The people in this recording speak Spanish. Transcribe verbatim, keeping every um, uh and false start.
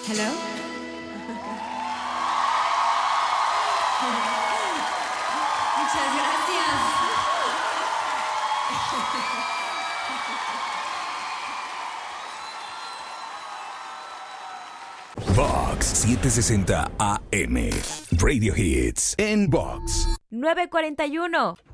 Hello. Muchas gracias. Vox setecientos sesenta A M. Radio Hits en Vox. nueve cuarenta y uno.